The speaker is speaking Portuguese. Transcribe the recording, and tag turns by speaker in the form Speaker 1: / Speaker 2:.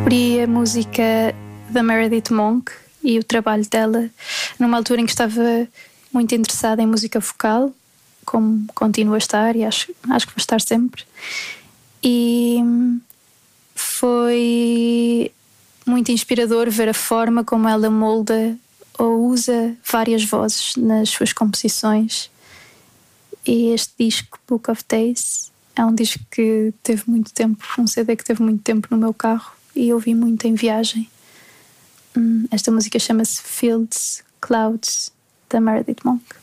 Speaker 1: descobri a música da Meredith Monk e o trabalho dela numa altura em que estava muito interessada em música vocal, como continuo a estar e acho que vou estar sempre. E foi muito inspirador ver a forma como ela molda ou usa várias vozes nas suas composições. E este disco, Book of Days, é um disco que teve muito tempo, um CD que teve muito tempo no meu carro e ouvi muito em viagem. Esta música chama-se Fields, Clouds, da Meredith Monk.